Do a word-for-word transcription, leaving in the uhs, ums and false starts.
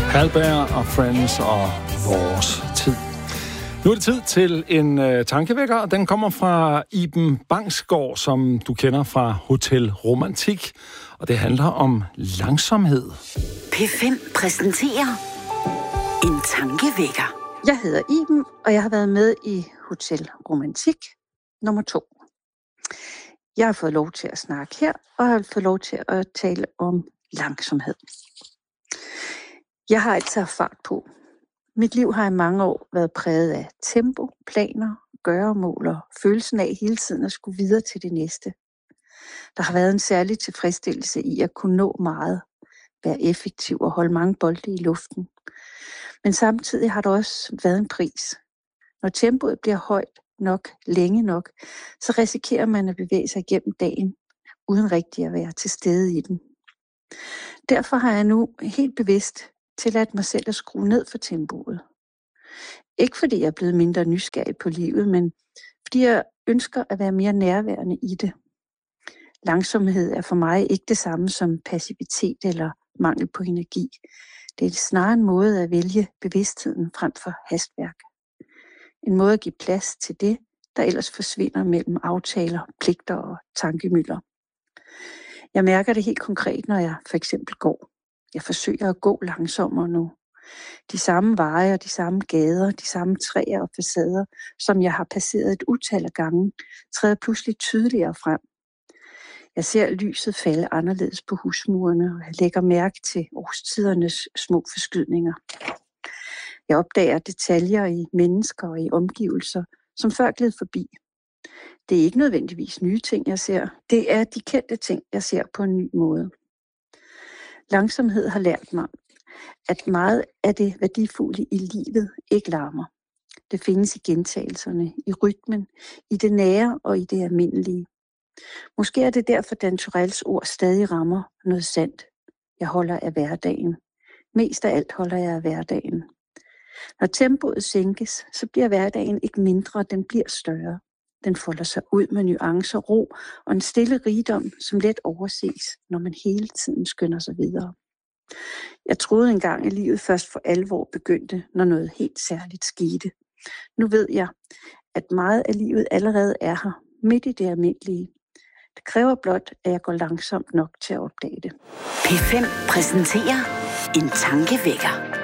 Halberg og Friends og vores tid. Nu er det tid til en uh, tankevækker, og den kommer fra Iben Bangsgaard, som du kender fra Hotel Romantik, og det handler om langsomhed. P fem præsenterer en tankevækker. Jeg hedder Iben, og jeg har været med i Hotel Romantik nummer to. Jeg har fået lov til at snakke her, og jeg har fået lov til at tale om langsomhed. Jeg har altid haft fart på. Mit liv har i mange år været præget af tempo, planer, gøremål og følelsen af hele tiden at skulle videre til det næste. Der har været en særlig tilfredsstillelse i at kunne nå meget, være effektiv og holde mange bolde i luften. Men samtidig har der også været en pris. Når tempoet bliver højt nok, længe nok, så risikerer man at bevæge sig igennem dagen, uden rigtig at være til stede i den. Derfor har jeg nu helt bevidst tilladt mig selv at skrue ned for tempoet. Ikke fordi jeg er blevet mindre nysgerrig på livet, men fordi jeg ønsker at være mere nærværende i det. Langsomhed er for mig ikke det samme som passivitet eller mangel på energi. Det er snarere en måde at vælge bevidstheden frem for hastværk. En måde at give plads til det, der ellers forsvinder mellem aftaler, pligter og tankemylder. Jeg mærker det helt konkret, når jeg for eksempel går. Jeg forsøger at gå langsommere nu. De samme veje og de samme gader, de samme træer og facader, som jeg har passeret et utal af gange, træder pludselig tydeligere frem. Jeg ser lyset falde anderledes på husmurene, og jeg lægger mærke til årstidernes små forskydninger. Jeg opdager detaljer i mennesker og i omgivelser, som før gled forbi. Det er ikke nødvendigvis nye ting, jeg ser. Det er de kendte ting, jeg ser på en ny måde. Langsomhed har lært mig, at meget af det værdifulde i livet ikke larmer. Det findes i gentagelserne, i rytmen, i det nære og i det almindelige. Måske er det derfor, Dan Turells ord stadig rammer noget sandt. Jeg holder af hverdagen. Mest af alt holder jeg af hverdagen. Når tempoet sænkes, så bliver hverdagen ikke mindre, den bliver større. Den folder sig ud med nuancer, ro og en stille rigdom, som let overses, når man hele tiden skynder sig videre. Jeg troede engang, at livet først for alvor begyndte, når noget helt særligt skete. Nu ved jeg, at meget af livet allerede er her, midt i det almindelige. Det kræver blot, at jeg går langsomt nok til at opdage det. P fem præsenterer en tankevækker.